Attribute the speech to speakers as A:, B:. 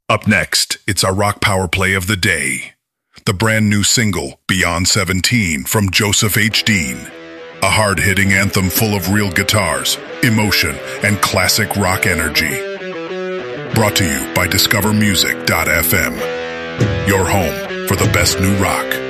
A: Up next, it's our rock power play of the day. The brand new single, Beyond 17, from Joseph H. Dean. A hard-hitting anthem full of real guitars, emotion, and classic rock energy. Brought to you by DiscoverMusic.fm. Your home for the best new rock.